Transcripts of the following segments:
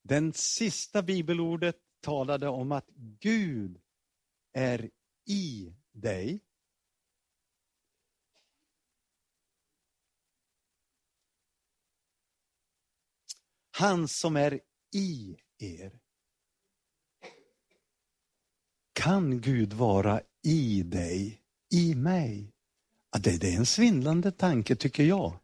Den sista bibelordet talade om att Gud är i dig. Han som är i er. Kan Gud vara i dig, i mig? Ja, det är en svindlande tanke tycker jag.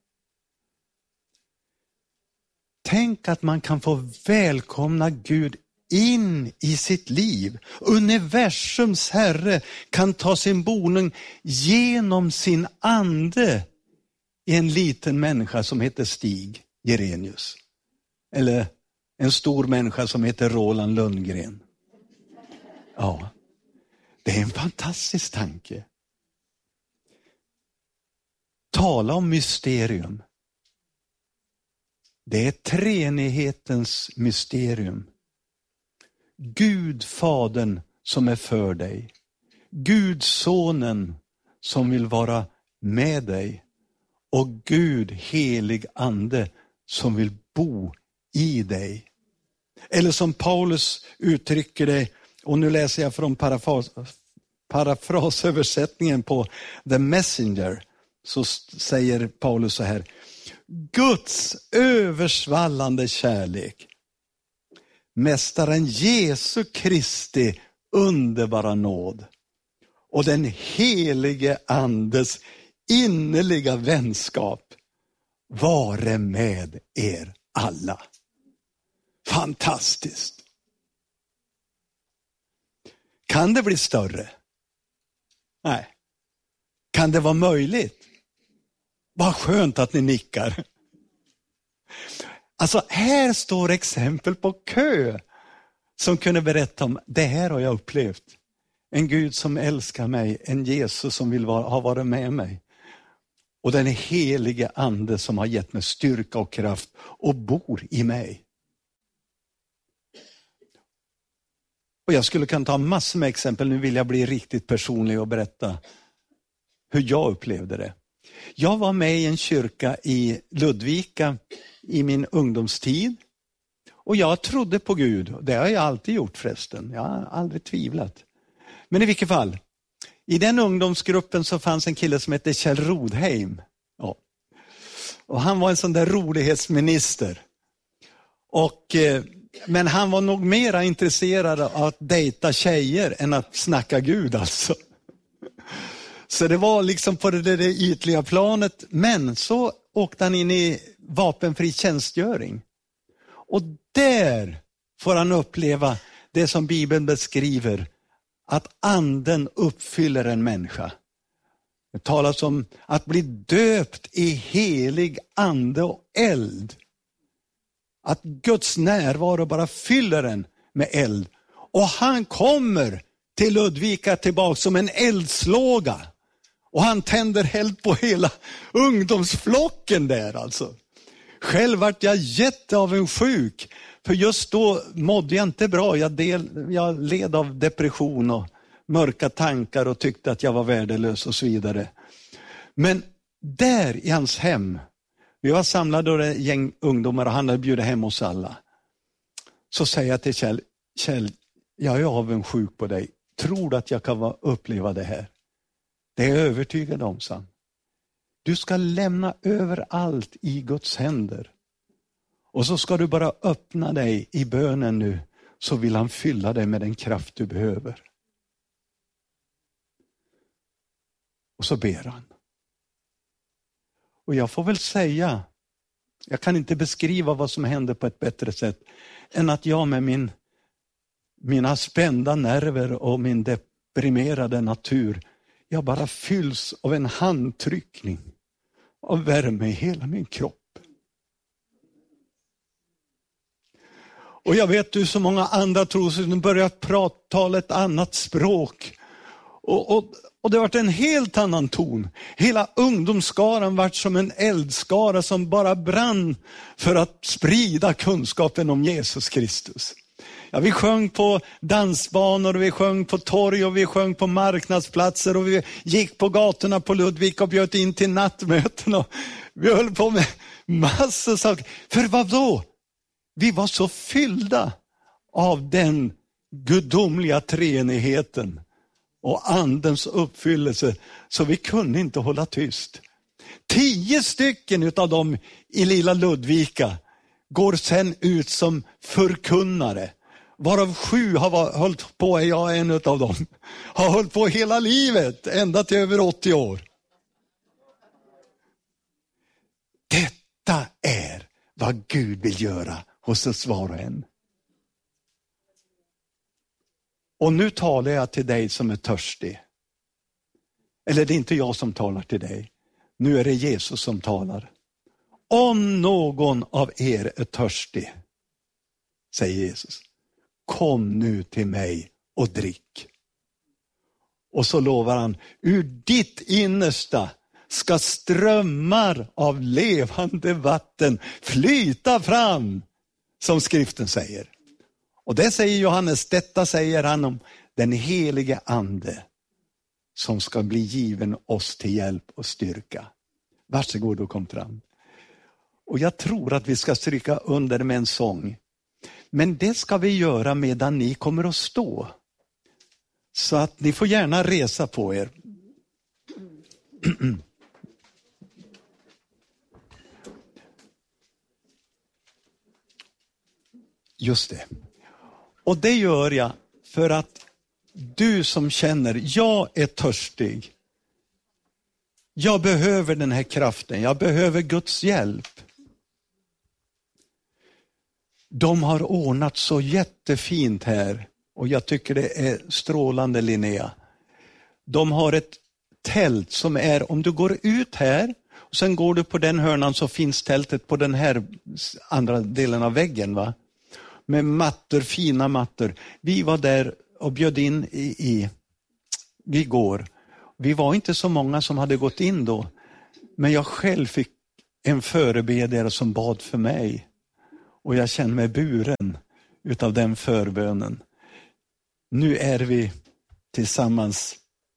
Tänk att man kan få välkomna Gud in i sitt liv. Universums Herre kan ta sin boning genom sin ande i en liten människa som heter Stig Gerenius. Eller en stor människa som heter Roland Lundgren. Ja, det är en fantastisk tanke. Tala om mysterium. Det är treenighetens mysterium. Gud Fadern som är för dig. Gud Sonen som vill vara med dig. Och Gud Helig Ande som vill bo i dig. Eller som Paulus uttrycker det, och nu läser jag från parafrasöversättningen på The Messenger, så säger Paulus så här: Guds översvallande kärlek, Mästaren Jesu Kristi underbara nåd och den helige Andes innerliga vänskap vare med er alla. Fantastiskt. Kan det bli större? Nej. Kan det vara möjligt? Vad skönt att ni nickar. Alltså här står exempel på kö som kunde berätta om det här har jag upplevt. En Gud som älskar mig, en Jesus som vill ha varit med mig. Och den helige Ande som har gett mig styrka och kraft och bor i mig. Och jag skulle kunna ta massor med exempel. Nu vill jag bli riktigt personlig och berätta hur jag upplevde det. Jag var med i en kyrka i Ludvika i min ungdomstid. Och jag trodde på Gud. Det har jag alltid gjort förresten. Jag har aldrig tvivlat. Men i vilket fall. I den ungdomsgruppen så fanns en kille som hette Kjell Rodheim. Ja. Och han var en sån där rolighetsminister. Men han var nog mera intresserad av att dejta tjejer än att snacka Gud alltså. Så det var liksom på det ytliga planet. Men så åkte han in i vapenfri tjänstgöring. Och där får han uppleva det som Bibeln beskriver. Att anden uppfyller en människa. Det talas om att bli döpt i helig ande och eld. Att Guds närvaro bara fyller en med eld. Och han kommer till Ludvika tillbaka som en eldslåga. Och han tänder eld på hela ungdomsflocken där alltså. Själv vart jag jätteavundsjuk. För just då mådde jag inte bra. Jag led av depression och mörka tankar och tyckte att jag var värdelös och så vidare. Men där i hans hem, vi var samlade och ett gäng ungdomar och han hade bjudit hem oss alla. Så säger jag till Kjell, jag är avundsjuk på dig. Tror du att jag kan uppleva det här? Det är jag övertygad om, sa han. Du ska lämna över allt i Guds händer. Och så ska du bara öppna dig i bönen nu, så vill han fylla dig med den kraft du behöver. Och så ber han. Och jag får väl säga, jag kan inte beskriva vad som hände på ett bättre sätt än att jag med mina spända nerver och min deprimerade natur, jag bara fylls av en handtryckning av värme i hela min kropp. Och jag vet hur så många andra trossyskon börjar tala ett annat språk. Och det har varit en helt annan ton. Hela ungdomsskaran varit som en eldskara som bara brann för att sprida kunskapen om Jesus Kristus. Ja, vi sjöng på dansbanor, vi sjöng på torg och vi sjöng på marknadsplatser och vi gick på gatorna på Ludvika och bjöd in till nattmöten och vi höll på med massor saker. För vad då? Vi var så fyllda av den gudomliga treenigheten och andens uppfyllelse så vi kunde inte hålla tyst. 10 stycken utav dem i lilla Ludvika går sen ut som förkunnare. Varav 7 har hållit på, jag är en utav dem, har hållit på hela livet, ända till över 80 år. Detta är vad Gud vill göra hos oss var och en. Och nu talar jag till dig som är törstig. Eller det är inte jag som talar till dig. Nu är det Jesus som talar. Om någon av er är törstig, säger Jesus, kom nu till mig och drick. Och så lovar han, ur ditt innersta ska strömmar av levande vatten flyta fram, som skriften säger. Och det säger Johannes, detta säger han om den helige ande som ska bli given oss till hjälp och styrka. Varsågod och kom fram. Och jag tror att vi ska stryka under med en sång. Men det ska vi göra medan ni kommer att stå. Så att ni får gärna resa på er. Just det. Och det gör jag för att du som känner, jag är törstig. Jag behöver den här kraften, jag behöver Guds hjälp. De har ordnat så jättefint här och jag tycker det är strålande, Linnea. De har ett tält som är, om du går ut här och sen går du på den hörnan så finns tältet på den här andra delen av väggen, va? Med mattor, fina mattor. Vi var där och bjöd in vi går. Vi var inte så många som hade gått in då. Men jag själv fick en förebedjare som bad för mig. Och jag känner mig buren utav den förbönen. Nu är vi tillsammans.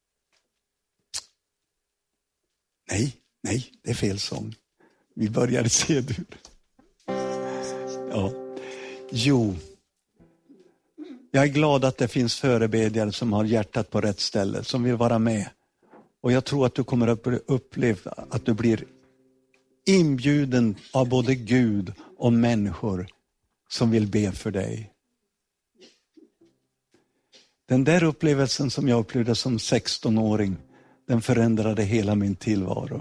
Nej, det är fel sång. Vi börjar se dur. Ja. Jo, jag är glad att det finns förebedjare som har hjärtat på rätt ställe, som vill vara med. Och jag tror att du kommer att uppleva att du blir inbjuden av både Gud och människor som vill be för dig. Den där upplevelsen som jag upplevde som 16-åring, den förändrade hela min tillvaro.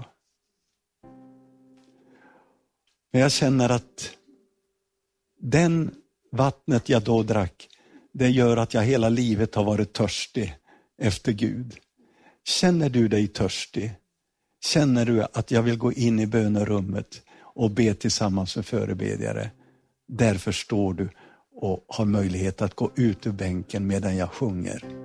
Men jag känner att den vattnet jag då drack, det gör att jag hela livet har varit törstig efter Gud. Känner du dig törstig? Känner du att jag vill gå in i bönerummet och be tillsammans med förebedjare? Därför står du och har möjlighet att gå ut ur bänken medan jag sjunger.